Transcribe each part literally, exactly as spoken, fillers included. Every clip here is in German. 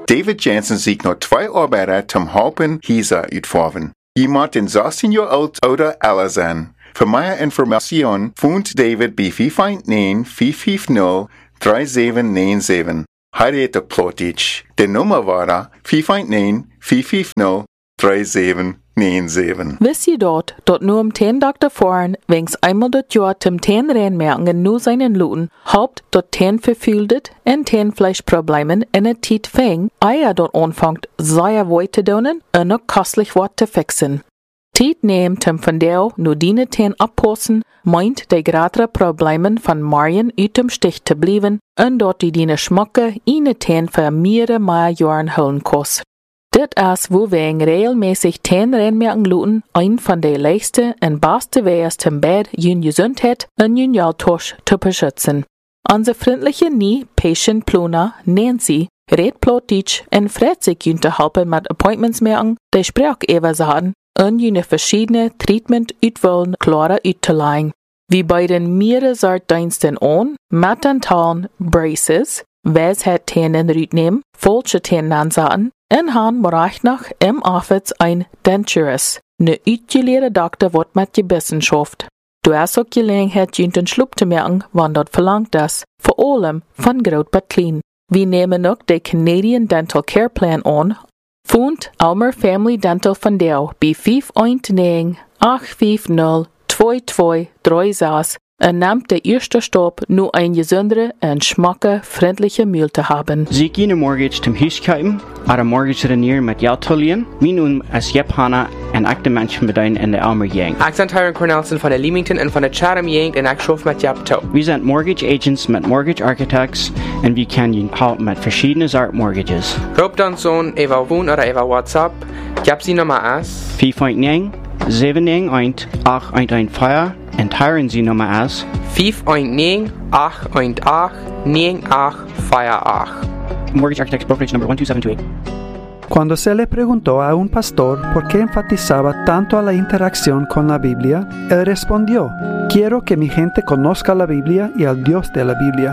David Jansen sich noch zwei Arbeiter zum Helpen Hisa uitvorven. Iemand in zestien jaar oud oder älter sein. Für mehr Informationen findet David bei vier fünf neun, vier fünf null, drei sieben neun sieben. Harriet Plotich. Die Nummer war da vier fünf neun, vier fünf null, drei sieben neun sieben. Wisst ihr dort, dort nur um ten Tag davor, wenns einmal dort Jahr zum ten Rennmerken nur seinen Luten, haupt dort ten verfühltet en ten Fleischproblemen in a Tiet fäng, eier dort anfangt, sehr weit zu donen und noch kostlich wat zu fixen. Tiet nehmt hem von der nur die ten abposten, meint de gratere Problemen von Marien uit dem Stich zu blieben und dort die dine Schmacke ine ten für mehrere mehr Jahren holen kost. Dit is wo wir regelmäßig ten Rennmerken luten, ein von de leichste und beste Weges zum Bett jün Gesundheit und jün Jaltosch zu beschützen. Unsere freundliche nie Patient Pluna, Nancy, red Plotich und freut sich jün zu helfen mit Appointments merken, de sprach ewer sagen, und jüne verschiedene Treatment uitwollen klare uitzulegen. Wie bei den mehrere Sortdiensten an, mit den Talen Braces, wes het tenen uitnehmen, falsche tenen ansaten, en han bereicht noch im Office ein Denturist, ne uitgeleerde Doktor wat mit gebissen schafft. Du hast auch Gelegenheit, jünt Schlupp zu merken, wann dort verlangt das, vor allem von Groot bis Klein. Wir nehmen noch den Canadian Dental Care Plan an, Fund Almer Family Dental von der bei fünf eins neun, acht fünf null, zwei zwei drei sechs und nimmt der erste Stopp nur ein gesündere und schmacke, freundliche Mehl zu haben. Sie gehen Mortgage zum Huskaufen, oder Mortgage renieren mit Geld zu liehen, wie nun als Japaner ein echte Menschen mit ein in der Almer Yang. Ich bin Tyron Cornelson von der Leamington und von der Chatham Yang und ich schaffe mit Japto. Wir sind Mortgage Agents mit Mortgage Architects und wir können Ihnen helfen mit verschiedenen Art Mortgages. Robt uns an, über Phone oder über WhatsApp. Gib sie Nummer als vier fünf neun, sieben neun eins, acht eins eins vier und Tyron sie Nummer als fünf eins neun, acht eins acht, neun acht vier acht. Mortgage Architects Brokerage number one two seven two eight. Cuando se le preguntó a un pastor por qué enfatizaba tanto a la interacción con la Biblia, él respondió: quiero que mi gente conozca la Biblia y al Dios de la Biblia.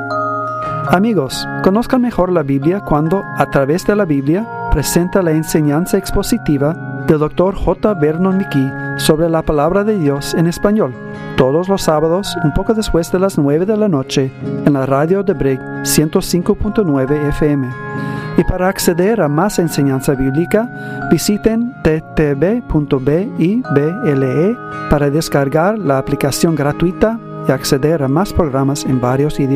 Amigos, conozcan mejor la Biblia cuando, a través de la Biblia, presenta la enseñanza expositiva del doctor J. Vernon McGee sobre la palabra de Dios en español, todos los sábados, un poco después de las nueve de la noche, en la radio de Brig ciento cinco punto nueve F M. Y para acceder a más enseñanza bíblica, visiten t t b punto b i b l e para descargar la aplicación gratuita y acceder a más programas en varios idiomas.